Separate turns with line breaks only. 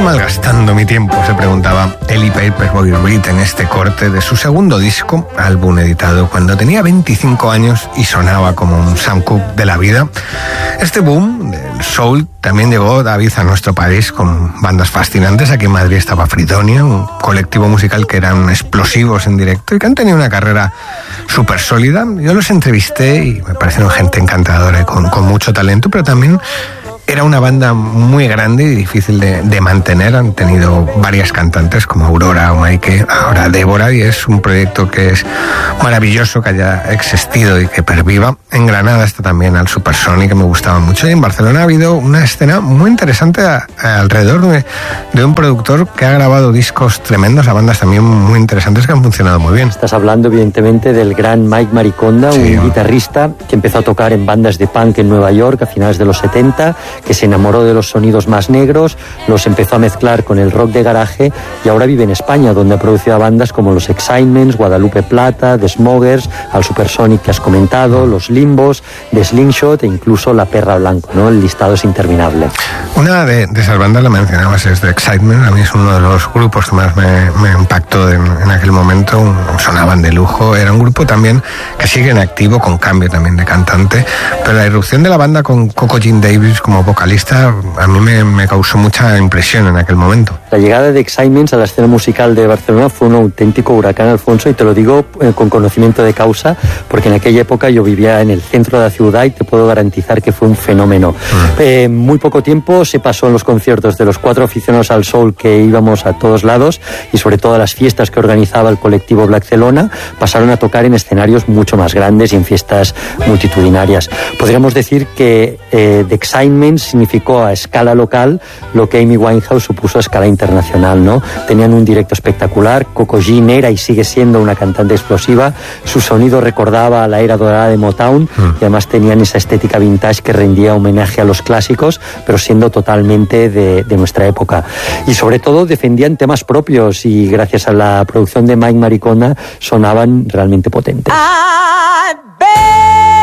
malgastando mi tiempo?, se preguntaba Ellie Paperboy Reed en este corte de su segundo disco, álbum editado cuando tenía 25 años y sonaba como un Sam Cooke de la vida. Este boom del soul también llegó, David, a nuestro país con bandas fascinantes. Aquí en Madrid estaba Fridonia, un colectivo musical que eran explosivos en directo y que han tenido una carrera súper sólida. Yo los entrevisté y me parecieron gente encantadora y con mucho talento, pero también era una banda muy grande y difícil de mantener. Han tenido varias cantantes como Aurora o Maike, ahora Débora, y es un proyecto que es maravilloso que haya existido y que perviva. En Granada está también Al Supersonic, que me gustaba mucho, y en Barcelona ha habido una escena muy interesante alrededor de un productor que ha grabado discos tremendos a bandas también muy interesantes que han funcionado muy bien.
Estás hablando evidentemente del gran Mike Mariconda, sí, un guitarrista que empezó a tocar en bandas de punk en Nueva York a finales de los 70, que se enamoró de los sonidos más negros, los empezó a mezclar con el rock de garaje y ahora vive en España, donde ha producido a bandas como los Excitements, Guadalupe Plata, The Smokers, Al Supersonic que has comentado, los Limbos, The Slingshot e incluso La Perra Blanco, ¿no? El listado es interminable.
Una de esas bandas, la mencionabas, es The Excitement. A mí es uno de los grupos que más me impactó en aquel momento. Sonaban de lujo. Era un grupo también que sigue en activo, con cambio también de cantante, pero la irrupción de la banda con Coco Jean Davis como vocalista a mí me causó mucha impresión en aquel momento.
La llegada de Excitements a la escena musical de Barcelona fue un auténtico huracán, Alfonso, y te lo digo con conocimiento de causa, porque en aquella época yo vivía en el centro de la ciudad y te puedo garantizar que fue un fenómeno. Muy poco tiempo se pasó en los conciertos de los 4 aficionados al soul que íbamos a todos lados, y sobre todo a las fiestas que organizaba el colectivo Blackcelona, pasaron a tocar en escenarios mucho más grandes y en fiestas multitudinarias. Podríamos decir que The Excitements significó a escala local lo que Amy Winehouse supuso a escala internacional, ¿no? Tenían un directo espectacular. Coco Jean era y sigue siendo una cantante explosiva. Su sonido recordaba a la era dorada de Motown y además tenían esa estética vintage que rendía homenaje a los clásicos, pero siendo totalmente de nuestra época. Y sobre todo defendían temas propios y gracias a la producción de Mike Mariconda sonaban realmente potentes.